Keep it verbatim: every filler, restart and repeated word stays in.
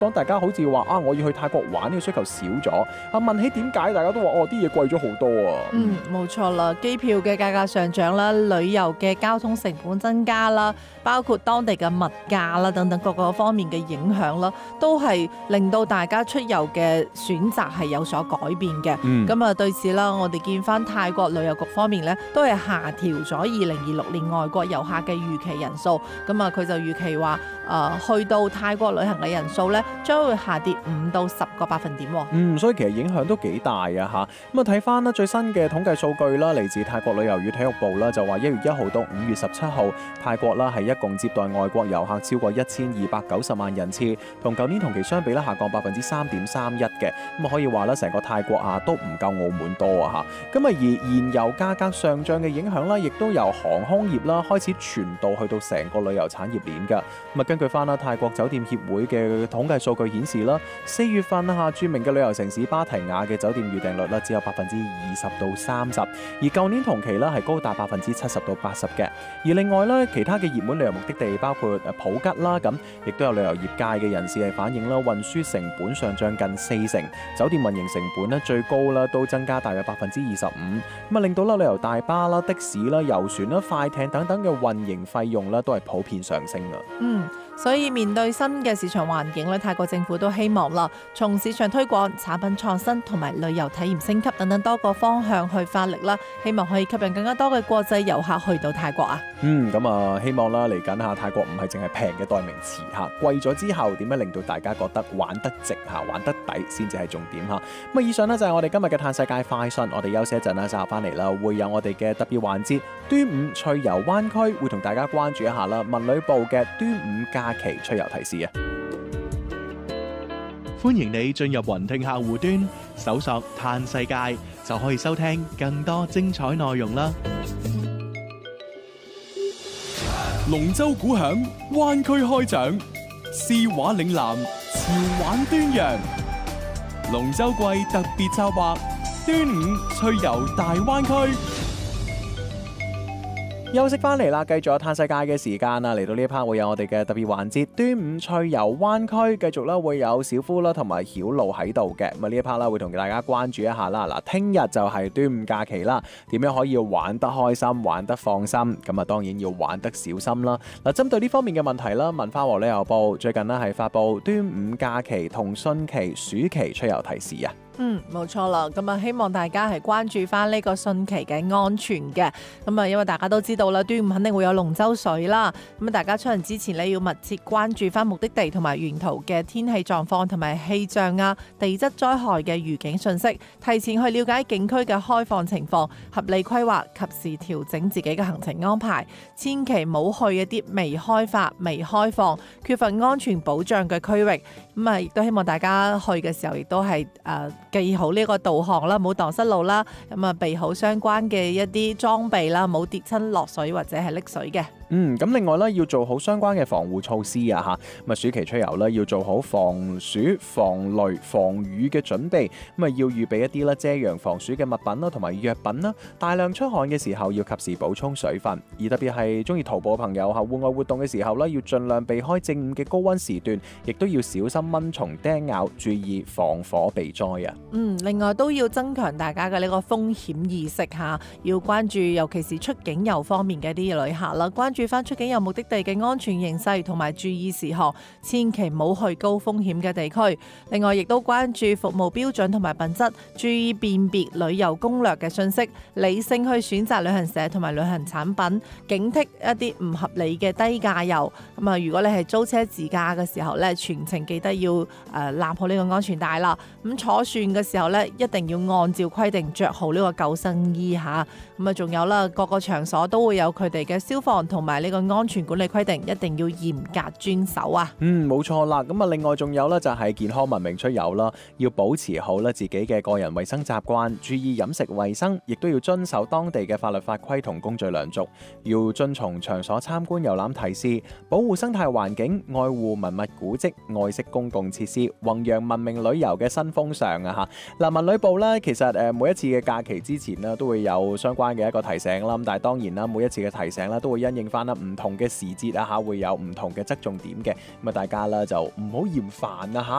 當大家好似話啊，我要去泰國玩呢個需求少咗，啊問起點解，大家都話哦啲嘢貴咗好多啊。 嗯，冇錯啦，機票嘅價格上漲啦，旅遊嘅交通成本增加啦，包括當地嘅物價啦等等各個方面嘅影響啦，都係令到大家出遊嘅選擇係有所改變嘅。咁啊、嗯、對此啦，我哋見翻泰國旅遊局方面咧，都係下調咗二零二六年外國遊客嘅預期人數。咁啊佢就預期話誒、呃、去到泰國旅行嘅人數咧，將會下跌五到十個百分點。 嗯，所以其實影響都幾大啊嚇。咁啊睇翻啦最新嘅統計數據啦，嚟自泰國旅遊與體育部啦，就話一月一號到五月十七號，泰國啦係一共接待外國遊客超過一千二百九十萬人次，同舊年同期相比咧下降百分之三點三一嘅。咁啊可以話咧成個泰國啊都唔夠澳門多啊嚇。咁啊而燃油價格上漲嘅影響啦，亦都由航空業啦開始傳導去到成個旅遊產業鏈㗎。咁啊根據翻啦泰國酒店協會嘅統計數據顯示啦，四月份嚇著名嘅旅遊城市芭提雅嘅酒店預訂率咧只有百分之二十到三十，而舊年同期咧係高達百分之七十到八十嘅。而另外咧，其他嘅熱門旅遊目的地包括誒普吉啦，咁亦都有旅遊業界嘅人士係反映啦，運輸成本上漲近四成，酒店運營成本咧最高啦都增加大約百分之二十五，咁啊令到啦旅遊大巴啦、的士啦、遊船啦、快艇等等嘅運營費用咧都係普遍上升啊。 嗯。所以面對新嘅市場環境咧，泰國政府都希望啦，從市場推廣、產品創新同埋旅遊體驗升級等等多個方向去發力啦，希望可以吸引更加多嘅國際遊客去到泰國啊。 嗯，咁啊，希望啦嚟緊下泰國唔係淨係平嘅代名詞嚇，貴咗之後點樣令到大家覺得玩得值嚇、玩得抵先至係重點嚇。咁啊，以上呢就係我哋今日嘅嘆世界快訊，我哋休息一陣啦，稍後翻嚟啦，會有我哋嘅特別環節端午趣遊灣區，會同大家關注一下啦，文旅部嘅端午假期趣遊提示啊！ 歡迎你進入雲聽客戶端，搜索嘆世界，就可以收聽更多精彩內容啦！ 龍舟鼓響，灣區開獎，詩畫嶺南，潮玩端陽。龍舟季特別策劃，端午趣遊大灣區。 休息翻嚟啦，繼續有嘆世界嘅時間啦，嚟到呢一 part 會有我哋嘅特別環節端午趣遊灣區，繼續啦會有小夫啦同埋曉露喺度嘅，咁啊呢一 part 啦會同大家關注一下啦。嗱，聽日就係端午假期啦，點樣可以玩得開心、玩得放心？咁啊當然要玩得小心啦。嗱，針對呢方面嘅問題啦，文化和旅遊部最近呢係發布端午假期同汛期、暑期趣遊提示啊。 嗯，冇錯啦，咁啊希望大家係關注翻呢個汛期嘅安全嘅，咁啊因為大家都知道啦，端午肯定會有龍舟水啦，咁大家出行之前呢，要密切關注翻目的地同埋沿途嘅天氣狀況同埋氣象啊、地質災害嘅預警信息，提前去了解景區嘅開放情況，合理規劃，及時調整自己嘅行程安排，千祈唔好去一啲未開發、未開放、缺乏安全保障嘅區域，咁啊亦都希望大家去嘅時候亦都係誒。呃記好呢個導航啦，冇蕩失路啦，咁啊備好相關嘅一啲裝備啦，冇跌親落水或者係溺水嘅。 嗯，咁另外咧要做好相關嘅防護措施啊嚇，咁啊暑期出遊咧要做好防暑、防雷、防雨嘅準備，咁啊要預備一啲啦遮陽防暑嘅物品啦，同埋藥品啦。大量出汗嘅時候要及時補充水分，而特別係中意徒步嘅朋友嚇，戶外活動嘅時候咧要盡量避開正午嘅高溫時段，亦都要小心蚊蟲叮咬，注意防火避災啊。 嗯，另外都要增強大家嘅呢個風險意識嚇，要關注尤其是出境遊方面嘅一啲旅客啦，關注翻出境遊目的地嘅安全形勢同埋注意事項，千祈唔好去高風險嘅地區。另外亦都關注服務標準同埋品質，注意辨別旅遊攻略嘅信息，理性去選擇旅行社同埋旅行產品，警惕一啲唔合理嘅低價遊。咁啊，如果你係租車自駕嘅時候咧，全程記得要誒攬好呢個安全帶啦。咁坐船嘅時候咧，一定要按照規定着好呢個救生衣嚇。咁啊，仲有啦，各個場所都會有佢哋嘅消防同埋呢個安全管理規定，一定要嚴格遵守啊。 嗯，冇錯啦。咁啊，另外仲有咧就係健康文明出遊啦，要保持好咧自己嘅個人衛生習慣，注意飲食衛生，亦都要遵守當地嘅法律法規同公序良俗，要遵從場所參觀遊覽提示，保護生態環境，愛護文物古蹟，愛惜公共設施，弘揚文明旅遊嘅新風尚啊！嚇嗱，文旅部咧其實誒每一次嘅假期之前呢，都會有相關嘅一個提醒啦。咁但係當然啦，每一次嘅提醒咧都會因應翻啦唔同嘅時節啊嚇，會有唔同嘅側重點嘅。咁啊，大家啦就唔好嫌煩啊嚇。